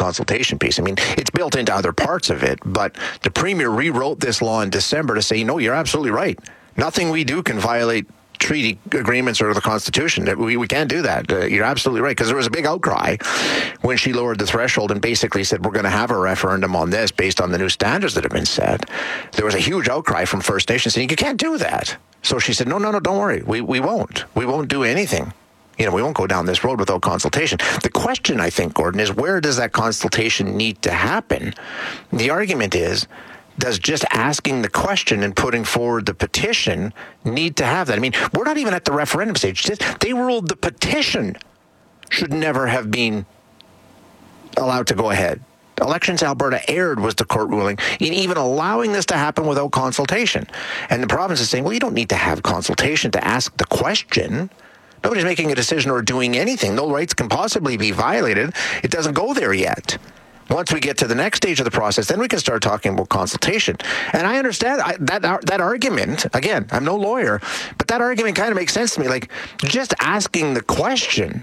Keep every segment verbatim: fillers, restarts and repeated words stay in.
consultation piece. I mean, it's built into other parts of it, but the Premier rewrote this law in December to say, no, you're absolutely right. Nothing we do can violate treaty agreements or the Constitution. We, we can't do that. Uh, you're absolutely right, because there was a big outcry when she lowered the threshold and basically said, we're going to have a referendum on this based on the new standards that have been set. There was a huge outcry from First Nations saying, you can't do that. So she said, no, no, no, don't worry. We, we won't. We won't do anything. You know, we won't go down this road without consultation. The question, I think, Gordon, is where does that consultation need to happen? The argument is, does just asking the question and putting forward the petition need to have that? I mean, we're not even at the referendum stage. They ruled the petition should never have been allowed to go ahead. Elections Alberta erred, was the court ruling, in even allowing this to happen without consultation. And the province is saying, well, you don't need to have consultation to ask the question. Nobody's making a decision or doing anything. No rights can possibly be violated. It doesn't go there yet. Once we get to the next stage of the process, then we can start talking about consultation. And I understand I, that that argument. Again, I'm no lawyer, but that argument kind of makes sense to me. Like, just asking the question,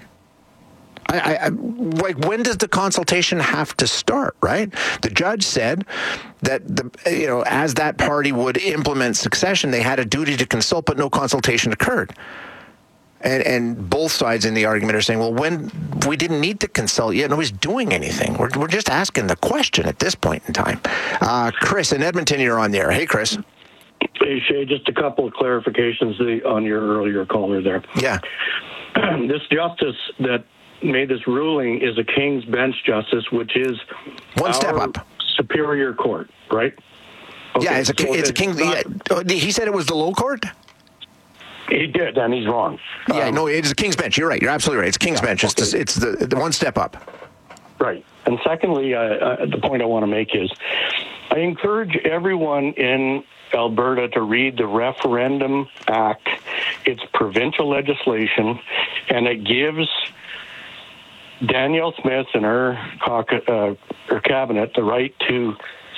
I, I, I, like, when does the consultation have to start, right? The judge said that, the you know, as that party would implement succession, they had a duty to consult, but no consultation occurred. And, and both sides in the argument are saying, well, when we didn't need to consult yet, nobody's doing anything. We're, we're just asking the question at this point in time. Uh, Chris in Edmonton, you're on there. Hey, Chris. Hey, Shay, just a couple of clarifications on your earlier caller there. Yeah. This justice that made this ruling is a King's Bench justice, which is one step our up. Superior Court, right? Okay, yeah, it's a, so it's a King. Not, yeah, he said it was the low court? He did, and he's wrong. Yeah, um, no, it's a King's Bench. You're right. You're absolutely right. It's King's yeah, Bench. It's, okay. the, it's the, the one step up. Right. And secondly, uh, uh, the point I want to make is I encourage everyone in Alberta to read the Referendum Act. It's provincial legislation, and it gives Danielle Smith and her, uh, her cabinet the right to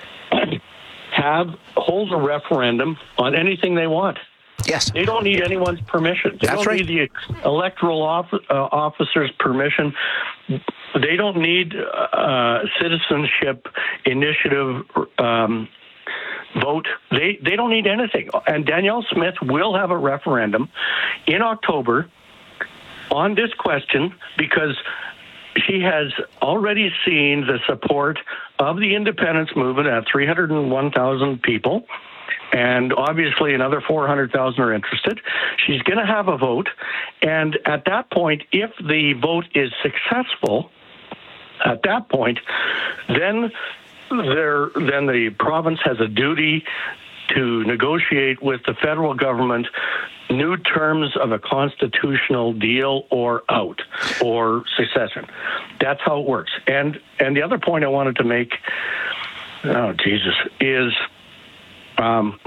have hold a referendum on anything they want. Yes. They don't need anyone's permission. They That's don't right. need the electoral off, uh, officer's permission. They don't need uh, citizenship initiative um, vote. They they don't need anything. And Danielle Smith will have a referendum in October on this question because she has already seen the support of the independence movement at three hundred one thousand people. And obviously another four hundred thousand are interested. She's going to have a vote. And at that point, if the vote is successful, at that point, then there, then the province has a duty to negotiate with the federal government new terms of a constitutional deal or out or secession. That's how it works. And and the other point I wanted to make, oh, Jesus, is... Um,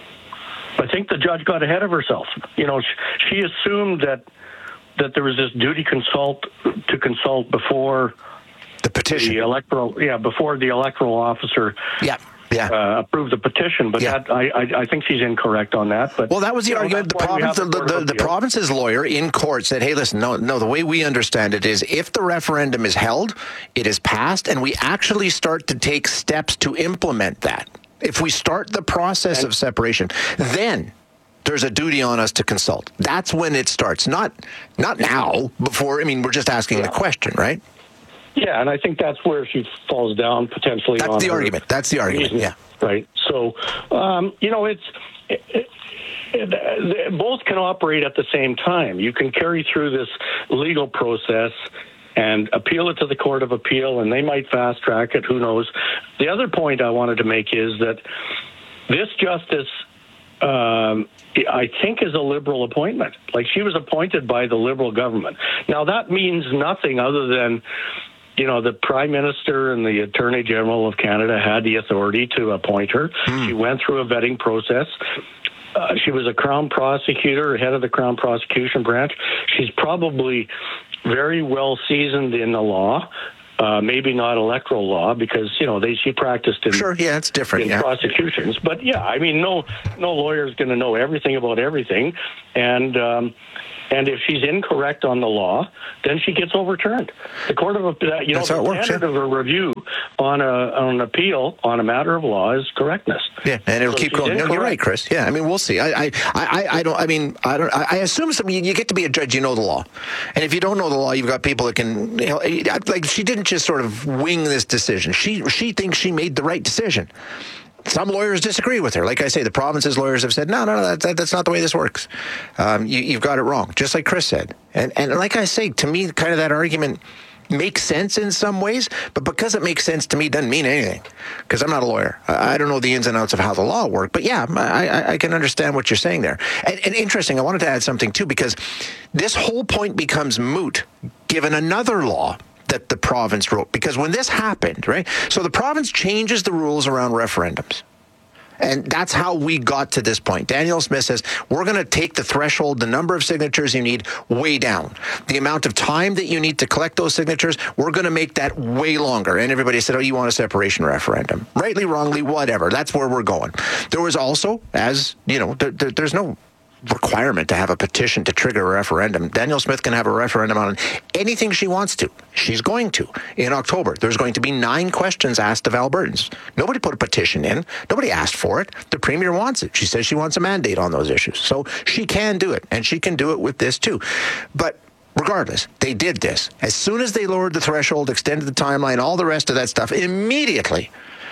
I think the judge got ahead of herself. You know, she, she assumed that that there was this duty consult to consult before the petition, the electoral, yeah, before the electoral officer, yeah, yeah, uh, approved the petition. But yeah. that I, I I think she's incorrect on that. But well, that was the know, argument. The province, the, the, the, the province's lawyer in court said, "Hey, listen, no, no. The way we understand it is, if the referendum is held, it is passed, and we actually start to take steps to implement that." If we start the process and, of separation, then there's a duty on us to consult. That's when it starts. Not not now, before, I mean, we're just asking yeah. the question, right? Yeah, and I think that's where she falls down potentially. That's on the her argument. That's the argument, reason, yeah. Right. So, um, you know, it's... It, it, it, both can operate at the same time. You can carry through this legal process and appeal it to the Court of Appeal, and they might fast-track it, who knows. The other point I wanted to make is that this justice, um, I think, is a Liberal appointment. Like, she was appointed by the Liberal government. Now, that means nothing other than, you know, the Prime Minister and the Attorney General of Canada had the authority to appoint her. Mm. She went through a vetting process. Uh, she was a Crown prosecutor, head of the Crown prosecution branch. She's probably very well seasoned in the law, uh, maybe not electoral law, because, you know, they she practiced in, sure, yeah, it's different, in yeah. prosecutions. But, yeah, I mean, no no lawyer is going to know everything about everything. And, um, And if she's incorrect on the law, then she gets overturned. The court of uh, you That's know the works, standard yeah. of a review on a on an appeal on a matter of law is correctness. Yeah, and it'll So keep she's going. No, you're right, incorrect. Chris. Yeah, I mean, we'll see. I, I, I, I don't. I mean, I don't. I assume some, you, you get to be a judge, you know the law, and if you don't know the law, you've got people that can. You know, like she didn't just sort of wing this decision. She she thinks she made the right decision. Some lawyers disagree with her. Like I say, the province's lawyers have said, no, no, no, that, that, that's not the way this works. Um, you, you've got it wrong, just like Chris said. And and like I say, to me, kind of that argument makes sense in some ways, but because it makes sense to me doesn't mean anything, because I'm not a lawyer. I, I don't know the ins and outs of how the law works. But yeah, I, I, I can understand what you're saying there. And, and interesting, I wanted to add something too, because this whole point becomes moot given another law that the province wrote. Because when this happened, right, so the province changes the rules around referendums. And that's how we got to this point. Danielle Smith says, we're going to take the threshold, the number of signatures you need, way down. The amount of time that you need to collect those signatures, we're going to make that way longer. And everybody said, oh, you want a separation referendum. Rightly, wrongly, whatever. That's where we're going. There was also, as, you know, there, there, there's no requirement to have a petition to trigger a referendum. Danielle Smith can have a referendum on anything she wants to. She's going to. In October, there's going to be nine questions asked of Albertans. Nobody put a petition in. Nobody asked for it. The Premier wants it. She says she wants a mandate on those issues. So she can do it, and she can do it with this too. But regardless, they did this. As soon as they lowered the threshold, extended the timeline, all the rest of that stuff, immediately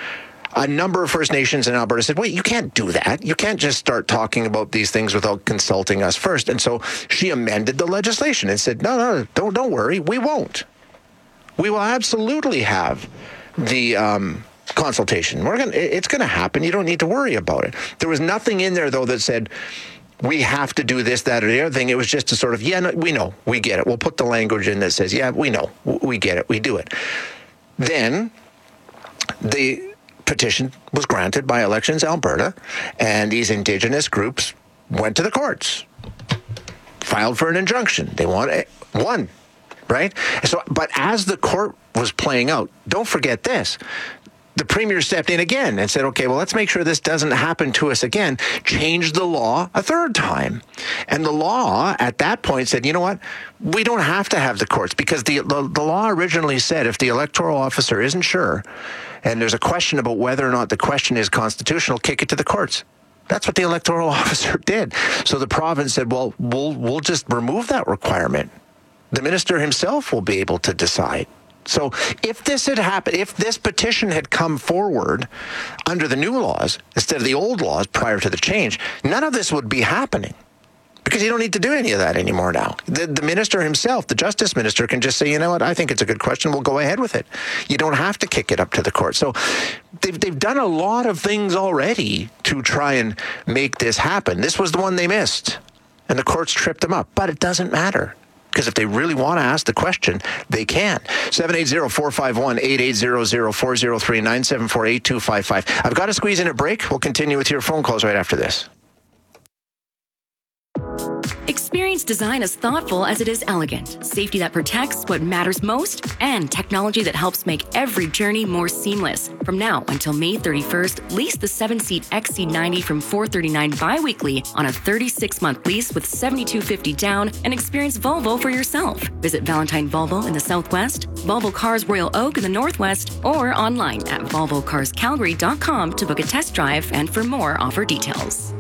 a number of First Nations in Alberta said, wait, you can't do that. You can't just start talking about these things without consulting us first. And so she amended the legislation and said, no, no, don't, don't worry, we won't. We will absolutely have the um, consultation. We're gonna, it's going to happen. You don't need to worry about it. There was nothing in there, though, that said, we have to do this, that, or the other thing. It was just to sort of, yeah, no, we know, we get it. We'll put the language in that says, yeah, we know, we get it, we do it. Then the petition was granted by Elections Alberta, and these Indigenous groups went to the courts, filed for an injunction. They won, won, right? So, but as the court was playing out, don't forget this. The Premier stepped in again and said, okay, well, let's make sure this doesn't happen to us again. Changed the law a third time. And the law at that point said, you know what? We don't have to have the courts, because the, the, the law originally said if the electoral officer isn't sure and there's a question about whether or not the question is constitutional, kick it to the courts. That's what the electoral officer did. So the province said, well, we'll we'll just remove that requirement. The minister himself will be able to decide. So if this had happened, if this petition had come forward under the new laws instead of the old laws prior to the change, none of this would be happening, because you don't need to do any of that anymore now. The, the minister himself, the justice minister, can just say, you know what, I think it's a good question, we'll go ahead with it. You don't have to kick it up to the court. So they've, they've done a lot of things already to try and make this happen. This was the one they missed, and the courts tripped them up. But it doesn't matter, because if they really want to ask the question, they can. seven eight zero, four five one, eight eight zero zero, four zero three, nine seven four, eight two five five. I've got to squeeze in a break. We'll continue with your phone calls right after this. Experience design as thoughtful as it is elegant, safety that protects what matters most, and technology that helps make every journey more seamless. From now until May thirty-first, lease the seven-seat X C ninety from four hundred thirty-nine dollars bi-weekly on a thirty-six month lease with seven thousand two hundred fifty dollars down, and experience Volvo for yourself. Visit Valentine Volvo in the Southwest, Volvo Cars Royal Oak in the Northwest, or online at volvo cars calgary dot com to book a test drive and for more offer details.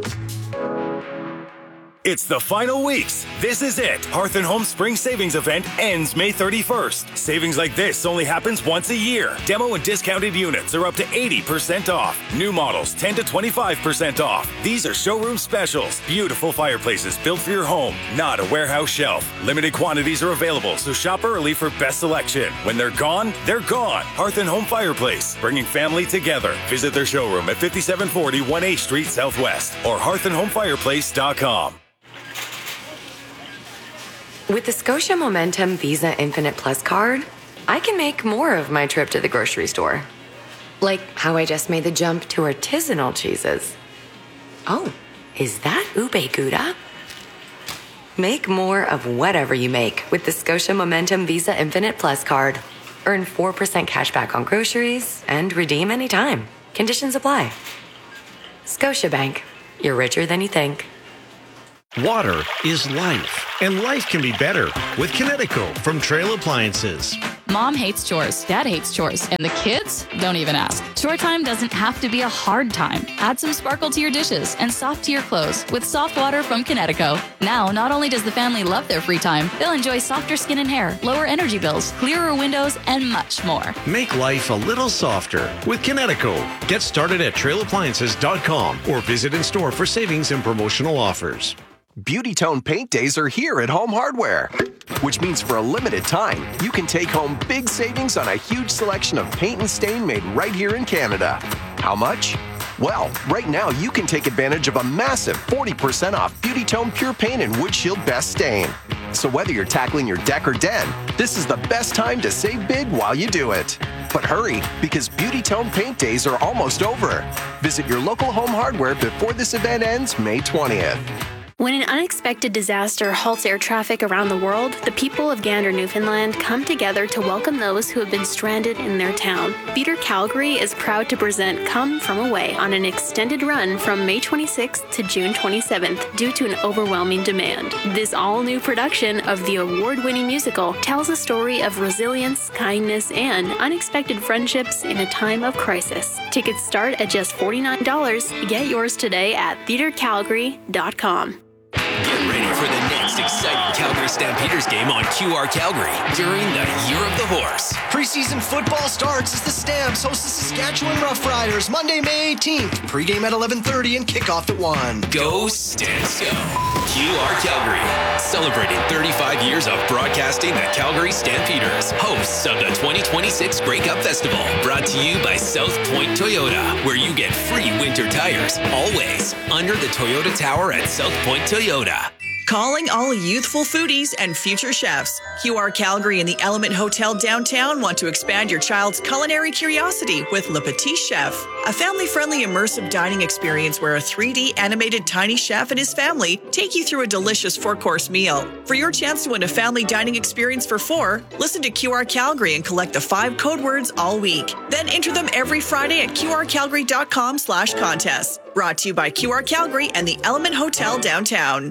It's the final weeks. This is it. Hearth and Home Spring Savings Event ends May thirty-first. Savings like this only happens once a year. Demo and discounted units are up to eighty percent off. New models ten to twenty-five percent off. These are showroom specials. Beautiful fireplaces built for your home, not a warehouse shelf. Limited quantities are available, so shop early for best selection. When they're gone, they're gone. Hearth and Home Fireplace, bringing family together. Visit their showroom at fifty-seven forty one A Street Southwest or hearth and home fireplace dot com. With the Scotia Momentum Visa Infinite Plus card, I can make more of my trip to the grocery store. Like how I just made the jump to artisanal cheeses. Oh, is that ube gouda? Make more of whatever you make with the Scotia Momentum Visa Infinite Plus card. Earn four percent cash back on groceries and redeem anytime. Conditions apply. Scotiabank. You're richer than you think. Water is life, and life can be better with Kinetico from Trail Appliances. Mom hates chores, Dad hates chores, and the kids don't even ask. Chore time doesn't have to be a hard time. Add some sparkle to your dishes and soft to your clothes with soft water from Kinetico. Now, not only does the family love their free time, they'll enjoy softer skin and hair, lower energy bills, clearer windows, and much more. Make life a little softer with Kinetico. Get started at trail appliances dot com or visit in store for savings and promotional offers. Beauty Tone Paint Days are here at Home Hardware, which means for a limited time, you can take home big savings on a huge selection of paint and stain made right here in Canada. How much? Well, right now you can take advantage of a massive forty percent off Beauty Tone Pure Paint and Wood Shield Best Stain. So whether you're tackling your deck or den, this is the best time to save big while you do it. But hurry, because Beauty Tone Paint Days are almost over. Visit your local Home Hardware before this event ends May twentieth. When an unexpected disaster halts air traffic around the world, the people of Gander, Newfoundland come together to welcome those who have been stranded in their town. Theatre Calgary is proud to present Come From Away on an extended run from May twenty-sixth to June twenty-seventh due to an overwhelming demand. This all-new production of the award-winning musical tells a story of resilience, kindness, and unexpected friendships in a time of crisis. Tickets start at just forty-nine dollars. Get yours today at theatre calgary dot com. Get ready for the next exciting Calgary Stampeders game on Q R Calgary during the Year of the Horse. Preseason football starts as the Stamps host the Saskatchewan Roughriders Monday, May eighteenth. Pregame at eleven thirty and kickoff at one. Go Stamps go! Q R Calgary, celebrating thirty-five years of broadcasting the Calgary Stampeders, hosts of the twenty twenty-six Grey Cup Festival, brought to you by South Point Toyota, where you get free winter tires, always, under the Toyota Tower at South Point Toyota. Calling all youthful foodies and future chefs. Q R Calgary and the Element Hotel downtown want to expand your child's culinary curiosity with Le Petit Chef, a family-friendly immersive dining experience where a three D animated tiny chef and his family take you through a delicious four-course meal. For your chance to win a family dining experience for four, listen to Q R Calgary and collect the five code words all week. Then enter them every Friday at Q R calgary dot com slash contest. Brought to you by Q R Calgary and the Element Hotel downtown.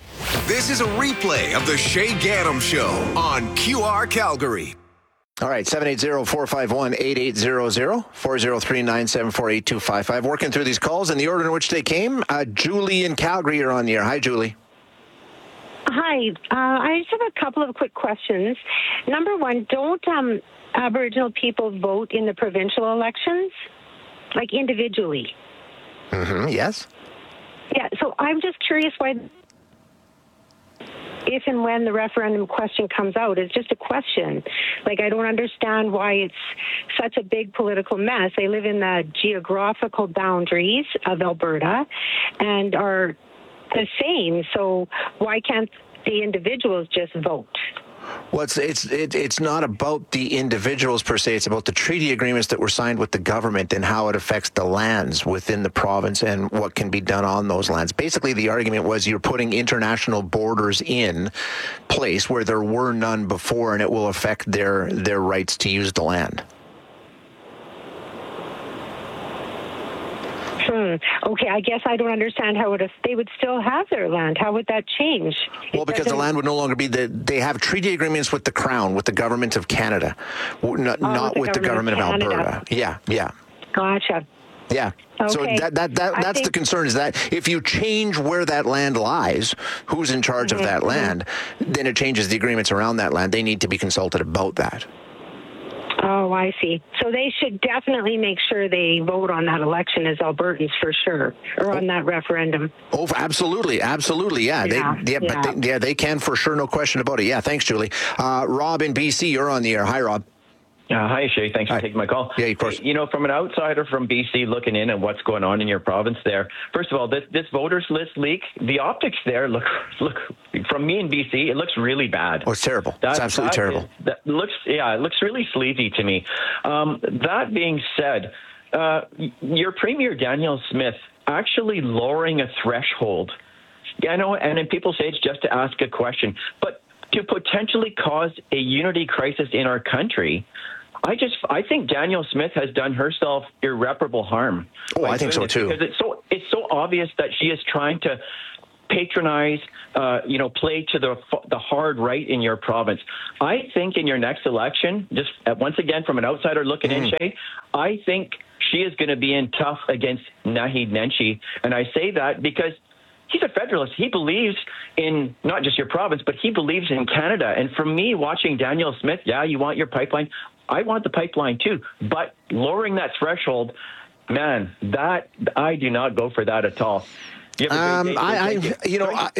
This is a replay of the Shay Gaddam Show on Q R Calgary. All right, seven eight zero, four five one, eight eight zero zero, four zero three, nine seven four, eight two five five. Working through these calls in the order in which they came. Uh, Julie in Calgary, you're on the air. Hi, Julie. Hi. Uh, I just have a couple of quick questions. Number one, don't um, Aboriginal people vote in the provincial elections, like individually? Mm-hmm, yes. Yeah, so I'm just curious why... if and when the referendum question comes out. It's just a question. Like, I don't understand why it's such a big political mess. They live in the geographical boundaries of Alberta and are the same. So why can't the individuals just vote? Well, it's it's it, it's not about the individuals per se. It's about the treaty agreements that were signed with the government and how it affects the lands within the province and what can be done on those lands. Basically, the argument was you're putting international borders in place where there were none before, and it will affect their their rights to use the land. Hmm. Okay, I guess I don't understand how it, if they would still have their land. How would that change? Well, because the land would no longer be the. They have treaty agreements with the Crown, with the government of Canada, not, oh, not with the government, with the government of, of Alberta. Yeah, yeah. Gotcha. Yeah. Okay. So that that, that that's think, the concern, is that if you change where that land lies, who's in charge mm-hmm, of that land, mm-hmm. then it changes the agreements around that land. They need to be consulted about that. Oh, I see. So they should definitely make sure they vote on that election as Albertans for sure, or on that referendum. Oh, absolutely, absolutely, yeah. Yeah, they, yeah, yeah. But they, yeah, they can for sure, no question about it. Yeah, thanks, Julie. Uh, Rob in B C, you're on the air. Hi, Rob. Uh, hi, Shay. Thanks hi. for taking my call. Yeah, of course. You know, from an outsider from B C looking in at what's going on in your province there, first of all, this this voters list leak, the optics there look, look from me in B C, it looks really bad. Oh, it's terrible. That, it's absolutely that terrible. Is, that looks, yeah, it looks really sleazy to me. Um, that being said, uh, your Premier Danielle Smith actually lowering a threshold. Yeah, I know, and then people say it's just to ask a question, but to potentially cause a unity crisis in our country, I just I think Danielle Smith has done herself irreparable harm. Oh, I think so too. Because it's so it's so obvious that she is trying to patronize, uh, you know, play to the the hard right in your province. I think in your next election, just uh, once again from an outsider looking mm. in, Shay, I think she is going to be in tough against Naheed Nenshi. And I say that because he's a federalist. He believes in not just your province, but he believes in Canada. And for me, watching Danielle Smith, yeah, you want your pipeline. I want the pipeline too. But lowering that threshold, man, that I do not go for that at all. You um, I, I, you know, I,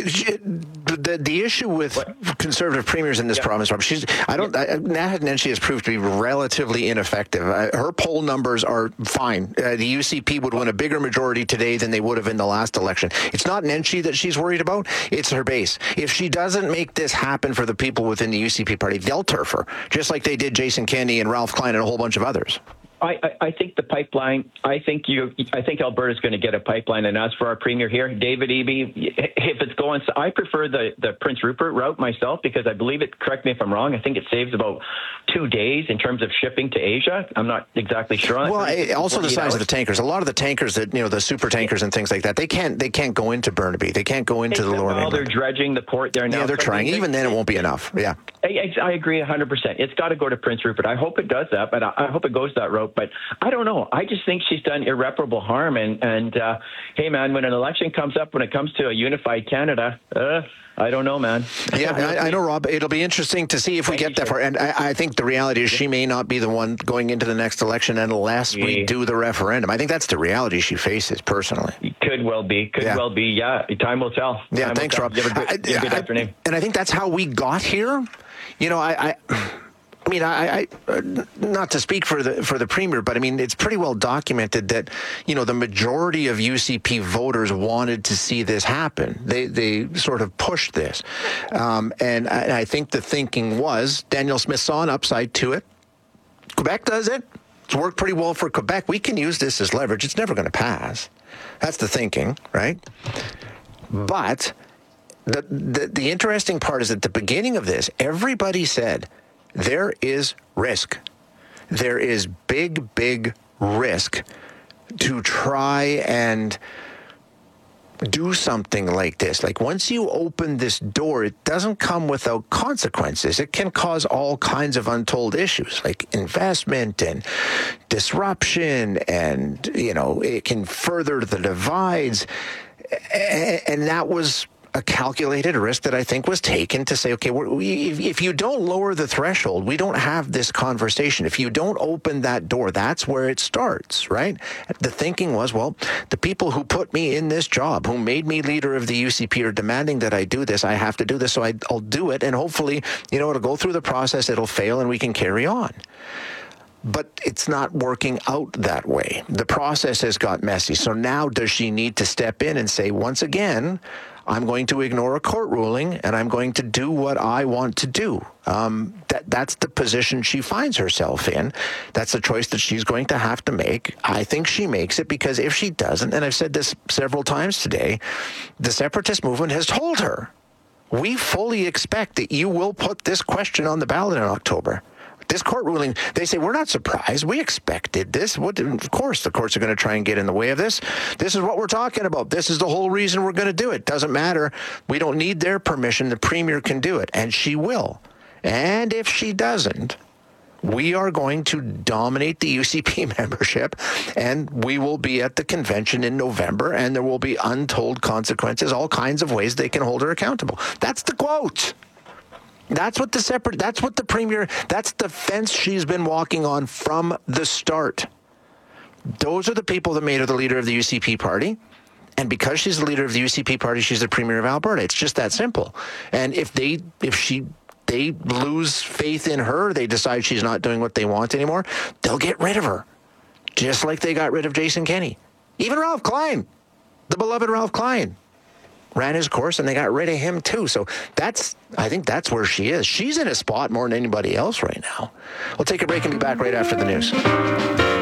the the issue with what? conservative premiers in this yeah. province, Rob, she's, I don't, yeah. Naheed Nenshi has proved to be relatively ineffective. Uh, her poll numbers are fine. Uh, the U C P would win a bigger majority today than they would have in the last election. It's not Nenshi that she's worried about. It's her base. If she doesn't make this happen for the people within the U C P party, they'll turf her, just like they did Jason Kenney and Ralph Klein and a whole bunch of others. I, I, I think the pipeline, I think you, I think Alberta's going to get a pipeline. And as for our premier here, David Eby, if it's going, I prefer the, the Prince Rupert route myself because I believe it, correct me if I'm wrong, I think it saves about two days in terms of shipping to Asia. I'm not exactly sure. Well, it, also the size hours. of the tankers. A lot of the tankers that, you know, the super tankers and things like that, they can't, they can't go into Burnaby. They can't go into they, the lower Well, they're dredging the port there now. Yeah, they're so trying. Even then it won't be enough. Yeah. I, I agree one hundred percent. It's got to go to Prince Rupert. I hope it does that, but I, I hope it goes that route. But I don't know. I just think she's done irreparable harm. And, and uh, hey, man, when an election comes up, when it comes to a unified Canada, uh, I don't know, man. Yeah, I, I know, Rob. It'll be interesting to see if we get that far. And I, I think the reality is she may not be the one going into the next election unless yeah. we do the referendum. I think that's the reality she faces personally. Could well be. Could yeah. well be. Yeah, time will tell. Yeah, time thanks, Rob. You have a good, I, good I, afternoon. And I think that's how we got here. You know, I... I I mean, I, I uh, not to speak for the for the premier, but I mean, it's pretty well documented that, you know, the majority of U C P voters wanted to see this happen. They they sort of pushed this, um, and I, I think the thinking was Danielle Smith saw an upside to it. Quebec does it. It's worked pretty well for Quebec. We can use this as leverage. It's never going to pass. That's the thinking, right? But the, the the interesting part is at the beginning of this, everybody said, there is risk. There is big, big risk to try and do something like this. Like once you open this door, it doesn't come without consequences. It can cause all kinds of untold issues like investment and disruption, and, you know, it can further the divides. And that was a calculated risk that I think was taken to say, okay, we're, we, if you don't lower the threshold, we don't have this conversation. If you don't open that door, that's where it starts, right? The thinking was, well, the people who put me in this job, who made me leader of the U C P, are demanding that I do this. I have to do this, so I, I'll do it. And hopefully, you know, it'll go through the process, it'll fail, and we can carry on. But it's not working out that way. The process has got messy. So now does she need to step in and say, once again, I'm going to ignore a court ruling and I'm going to do what I want to do? Um, that that's the position she finds herself in. That's the choice that she's going to have to make. I think she makes it, because if she doesn't, and I've said this several times today, the separatist movement has told her, we fully expect that you will put this question on the ballot in October. This court ruling, they say, we're not surprised. We expected this. What, of course, the courts are going to try and get in the way of this. This is what we're talking about. This is the whole reason we're going to do it. Doesn't matter. We don't need their permission. The premier can do it, and she will. And if she doesn't, we are going to dominate the U C P membership, and we will be at the convention in November, and there will be untold consequences, all kinds of ways they can hold her accountable. That's the quote. That's what the separate, that's what the premier, that's the fence she's been walking on from the start. Those are the people that made her the leader of the U C P party. And because she's the leader of the U C P party, she's the premier of Alberta. It's just that simple. And if they, if she, they lose faith in her, they decide she's not doing what they want anymore, they'll get rid of her. Just like they got rid of Jason Kenney. Even Ralph Klein, the beloved Ralph Klein, ran his course, and they got rid of him too. So that's, I think that's where she is. She's in a spot more than anybody else right now. We'll take a break and be back right after the news.